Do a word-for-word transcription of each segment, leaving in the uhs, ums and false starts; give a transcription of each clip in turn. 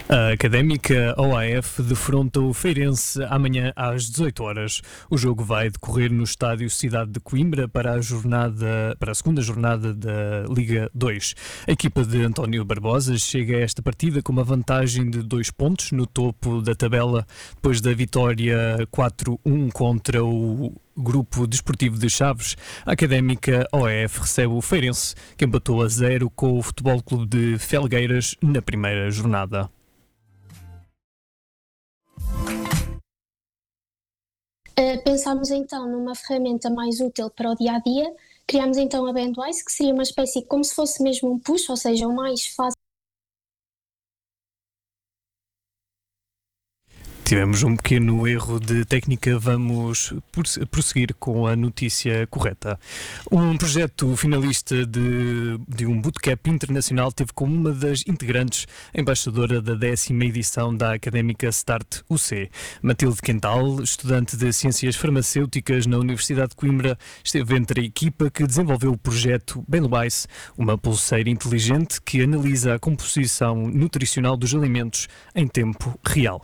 A Académica O A F defronta o Feirense amanhã às dezoito horas. O jogo vai decorrer no estádio Cidade de Coimbra para a, jornada, para a segunda jornada da Liga dois. A equipa de António Barbosa chega a esta partida com uma vantagem de dois pontos no topo da tabela, depois da vitória quatro a um contra o Grupo Desportivo de Chaves. A Académica O A F recebe o Feirense, que empatou a zero com o Futebol Clube de Felgueiras na primeira jornada. Uh, pensámos então numa ferramenta mais útil para o dia-a-dia. Criámos então a Bandwise, que seria uma espécie como se fosse mesmo um push, ou seja, o mais fácil. Tivemos um pequeno erro de técnica, vamos prosseguir com a notícia correta. Um projeto finalista de, de um bootcamp internacional teve como uma das integrantes a embaixadora da décima edição da Académica Start U C. Matilde Quental, estudante de Ciências Farmacêuticas na Universidade de Coimbra, esteve entre a equipa que desenvolveu o projeto Bandwise, uma pulseira inteligente que analisa a composição nutricional dos alimentos em tempo real.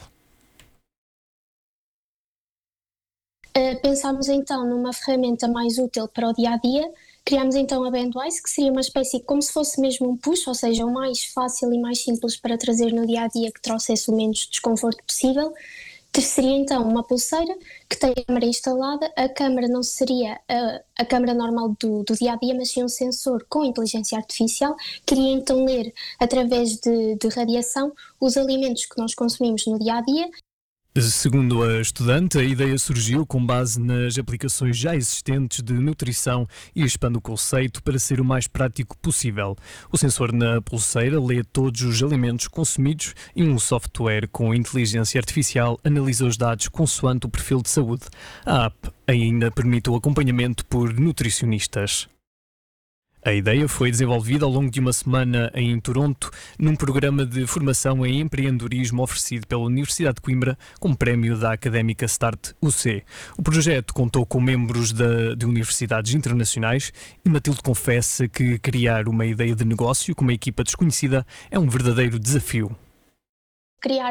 Uh, pensámos então numa ferramenta mais útil para o dia-a-dia. Criámos então a Bandwise, que seria uma espécie como se fosse mesmo um push, ou seja, o mais fácil e mais simples para trazer no dia-a-dia, que trouxesse o menos desconforto possível. Que seria então uma pulseira que tem a câmara instalada. A câmara não seria a, a câmara normal do, do dia-a-dia, mas sim um sensor com inteligência artificial, que iria então ler através de, de radiação os alimentos que nós consumimos no dia-a-dia. Segundo a estudante, a ideia surgiu com base nas aplicações já existentes de nutrição e expande o conceito para ser o mais prático possível. O sensor na pulseira lê todos os alimentos consumidos e um software com inteligência artificial analisa os dados consoante o perfil de saúde. A app ainda permite o acompanhamento por nutricionistas. A ideia foi desenvolvida ao longo de uma semana em Toronto, num programa de formação em empreendedorismo oferecido pela Universidade de Coimbra, com prémio da Académica Start U C. O projeto contou com membros da, de universidades internacionais e Matilde confessa que criar uma ideia de negócio com uma equipa desconhecida é um verdadeiro desafio. Criar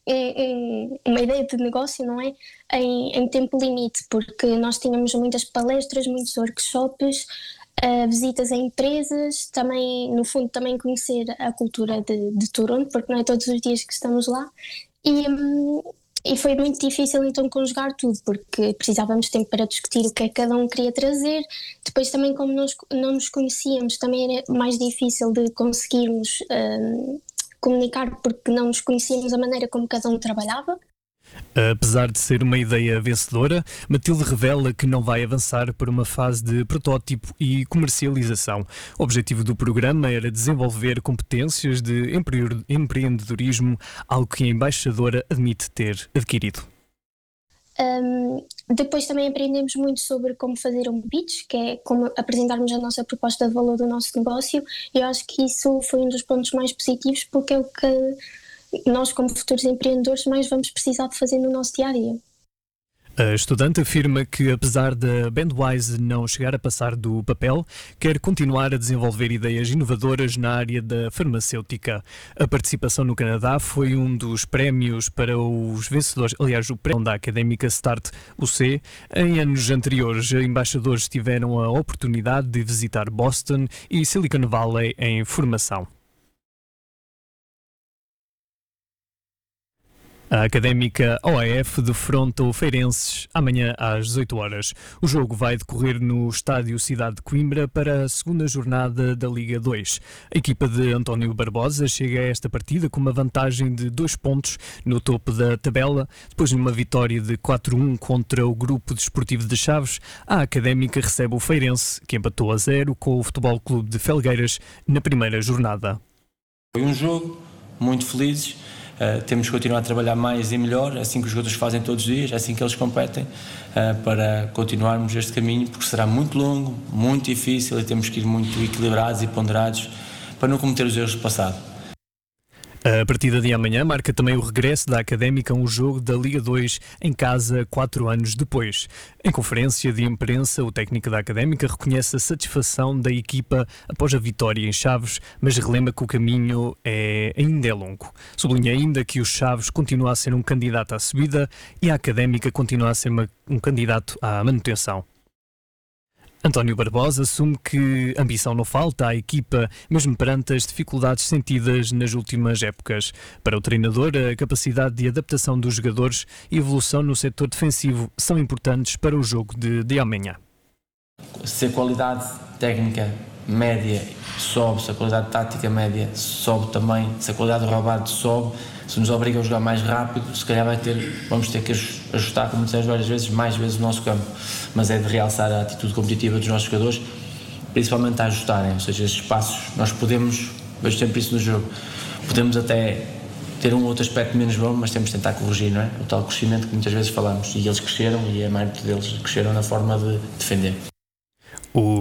uma ideia de negócio, não é? Em, em tempo limite, porque nós tínhamos muitas palestras, muitos workshops, Uh, visitas a empresas, também, no fundo, também conhecer a cultura de, de Toronto, porque não é todos os dias que estamos lá, e, um, e foi muito difícil então conjugar tudo, porque precisávamos de tempo para discutir o que é que cada um queria trazer. Depois também, como nós não nos conhecíamos, também era mais difícil de conseguirmos um, comunicar, porque não nos conhecíamos a maneira como cada um trabalhava. Apesar de ser uma ideia vencedora, Matilde revela que não vai avançar para uma fase de protótipo e comercialização. O objetivo do programa era desenvolver competências de empreendedorismo, algo que a embaixadora admite ter adquirido. Um, depois também aprendemos muito sobre como fazer um pitch, que é como apresentarmos a nossa proposta de valor do nosso negócio, e eu acho que isso foi um dos pontos mais positivos, porque é o que nós, como futuros empreendedores, mais vamos precisar de fazer no nosso dia-a-dia. A estudante afirma que, apesar da Bandwise não chegar a passar do papel, quer continuar a desenvolver ideias inovadoras na área da farmacêutica. A participação no Canadá foi um dos prémios para os vencedores, aliás, o prémio da Académica Start U C. Em anos anteriores, embaixadores tiveram a oportunidade de visitar Boston e Silicon Valley em formação. A Académica O A F defronta o Feirenses amanhã às dezoito horas. O jogo vai decorrer no estádio Cidade de Coimbra para a segunda jornada da Liga dois. A equipa de António Barbosa chega a esta partida com uma vantagem de dois pontos no topo da tabela. Depois de uma vitória de quatro a um contra o Grupo Desportivo de Chaves, a Académica recebe o Feirense, que empatou a zero com o Futebol Clube de Felgueiras na primeira jornada. Foi um jogo muito felizes. Uh, temos que continuar a trabalhar mais e melhor, assim que os jogadores fazem todos os dias, assim que eles competem, uh, para continuarmos este caminho, porque será muito longo, muito difícil e temos que ir muito equilibrados e ponderados para não cometer os erros do passado. A partida de amanhã marca também o regresso da Académica a um jogo da Liga dois em casa quatro anos depois. Em conferência de imprensa, o técnico da Académica reconhece a satisfação da equipa após a vitória em Chaves, mas relembra que o caminho é, ainda é longo. Sublinha ainda que o Chaves continua a ser um candidato à subida e a Académica continua a ser uma, um candidato à manutenção. António Barbosa assume que ambição não falta à equipa, mesmo perante as dificuldades sentidas nas últimas épocas. Para o treinador, a capacidade de adaptação dos jogadores e evolução no setor defensivo são importantes para o jogo de, de amanhã. Se a qualidade técnica média sobe, se a qualidade tática média sobe também, se a qualidade do roubado sobe, se nos obriga a jogar mais rápido, se calhar vai ter, vamos ter que ajustar, como dissemos várias vezes, mais vezes o nosso campo. Mas é de realçar a atitude competitiva dos nossos jogadores, principalmente a ajustarem, ou seja, esses passos, nós podemos, vejo sempre isso no jogo, podemos até ter um outro aspecto menos bom, mas temos de tentar corrigir, não é? O tal crescimento que muitas vezes falamos, e eles cresceram, e a maioria deles cresceram na forma de defender. O